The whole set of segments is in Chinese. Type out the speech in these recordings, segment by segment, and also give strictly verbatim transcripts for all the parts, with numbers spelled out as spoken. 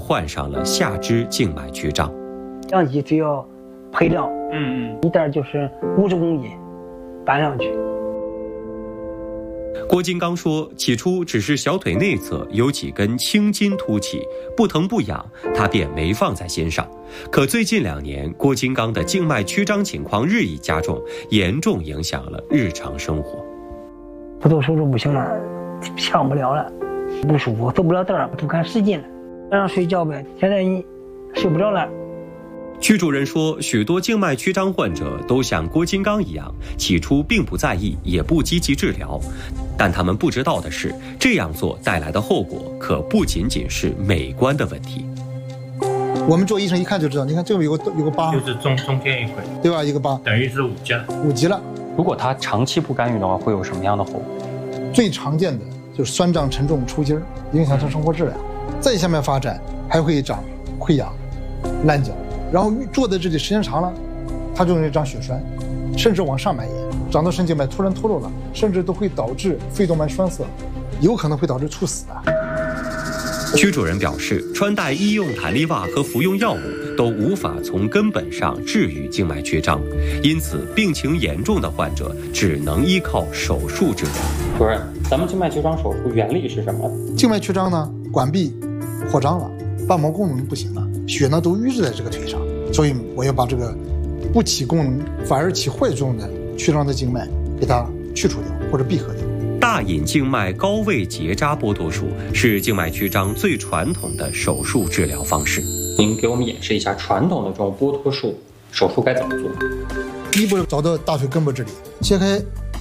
患上了下肢静脉曲张。 氧气只要配料， 嗯嗯， 一袋就是五十公斤，搬上去。 郭金刚说，起初只是小腿内侧有几根青筋凸起，不疼不痒，他便没放在心上。可最近两年，郭金刚的静脉曲张情况日益加重，严重影响了日常生活。 不做手术不行了，上不了了，不舒服，走不了道儿，不敢使劲了，晚上睡觉呗，现在你睡不着了。 屈主任说，许多静脉曲张患者都像郭金刚一样，起初并不在意，也不积极治疗，但他们不知道的是，这样做带来的后果可不仅仅是美观的问题。 我们做医生一看就知道，你看这边有个有个疤， 就是中中间一块， 对吧？一个疤， 等于是五级了。 五级了。 如果他长期不干预的话，会有什么样的后果？ 最常见的就是酸胀、沉重、抽筋，影响他生活质量。再下面发展，还会长溃疡、烂脚。然后坐在这里时间长了，它就容易长血栓，甚至往上蔓延，长到神经脉突然脱落了，甚至都会导致肺动脉栓塞，有可能会导致猝死的。 屈主任表示，穿戴医用弹力袜和服用药物都无法从根本上治愈静脉曲张，因此病情严重的患者只能依靠手术治疗。 主任，咱们静脉曲张手术原理是什么？ 静脉曲张呢，管壁扩张了，瓣膜功能不行了，血呢都淤积在这个腿上，所以我要把这个不起功能反而起坏作用的曲张的静脉给它去除掉或者闭合掉。 大隐静脉高位结扎剥脱术是静脉曲张最传统的手术治疗方式。 您给我们演示一下传统的这种剥脱术手术该怎么做？ 第一步找到大腿根部这里，切开，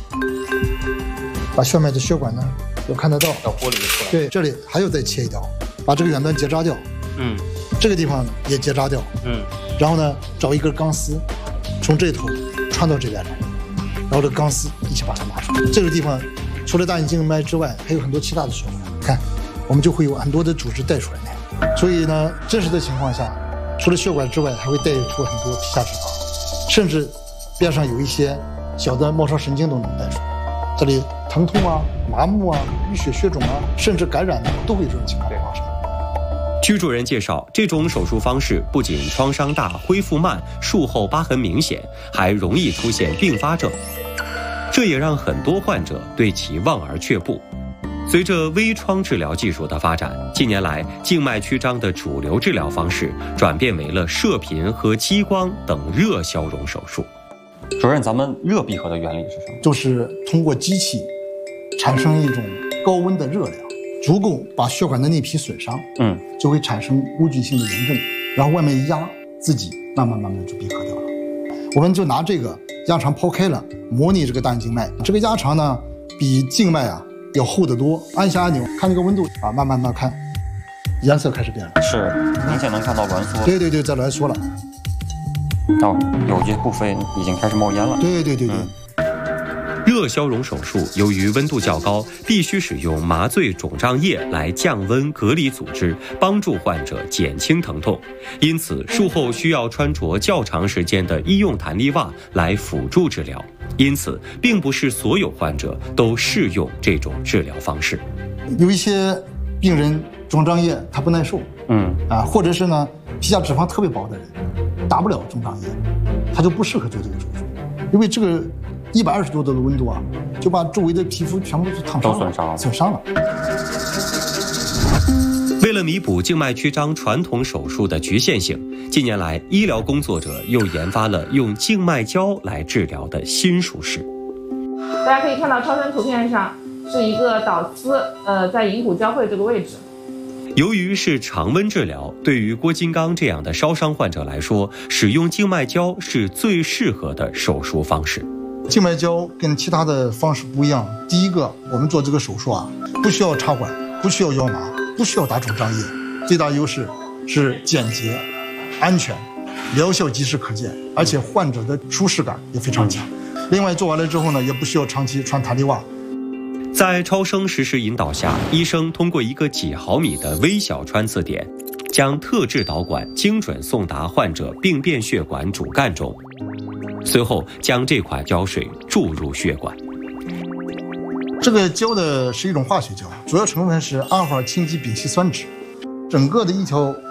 把血脉的血管呢要看得到， 要剥离出来。 对，这里还要再切一刀，把这个远端结扎掉。 嗯， 这个地方也结扎掉。 嗯， 然后呢，找一根钢丝，从这头穿到这边来，然后这钢丝一起把它拿出来。这个地方除了大隐静脉之外，还有很多其他的血管，看，我们就会有很多的组织带出来的。所以呢，真实的情况下，除了血管之外，还会带出很多皮下脂肪，甚至边上有一些小的末梢神经都能带出来。这里疼痛啊、麻木啊、淤血血肿啊，甚至感染呢，都会有这种情况发生。 屈主任介绍，这种手术方式不仅创伤大、恢复慢、术后疤痕明显，还容易出现并发症，这也让很多患者对其望而却步。随着微创治疗技术的发展，近年来静脉曲张的主流治疗方式转变为了射频和激光等热消融手术。 主任，咱们热闭合的原理是什么？ 就是通过机器产生一种高温的热量，足够把血管的内皮损伤， 嗯， 就会产生无菌性的炎症，然后外面一压，自己慢慢慢慢就闭合掉了。我们就拿这个压肠剖开了，模拟这个大隐静脉。这个压肠呢，比静脉啊要厚得多。按下按钮，看这个温度啊，慢慢慢看，颜色开始变了， 是明显能看到挛缩。 对对对，在挛缩了。 哦，有一部分已经开始冒烟了。 对对对对。 嗯热消融手术由于温度较高，必须使用麻醉肿胀液来降温隔离组织，帮助患者减轻疼痛。因此，术后需要穿着较长时间的医用弹力袜来辅助治疗。因此，并不是所有患者都适用这种治疗方式。 有一些病人肿胀液他不耐受， 嗯啊，或者是呢皮下脂肪特别薄的人，打不了肿胀液，他就不适合做这个手术，因为这个。一百二十多度的温度啊，就把周围的皮肤全部都烫伤了， 都损伤了。 损伤了。 为了弥补静脉曲张传统手术的局限性，近年来医疗工作者又研发了用静脉胶来治疗的新术式。 大家可以看到超声图片上是一个导丝，呃，在隐骨交汇这个位置。 由于是常温治疗，对于郭金刚这样的烧伤患者来说，使用静脉胶是最适合的手术方式。 静脉胶跟其他的方式不一样。第一个，我们做这个手术啊，不需要插管，不需要腰麻，不需要打肿胀液，最大优势是简洁、安全，疗效及时可见，而且患者的舒适感也非常强。另外做完了之后呢，也不需要长期穿弹力袜。 在超声实时引导下，医生通过一个几毫米的微小穿刺点，将特制导管精准送达患者病变血管主干中。随后将这块胶水注入血管。 这个胶的是一种化学胶，主要成分是阿尔法氢基丙烯酸酯，整个的一条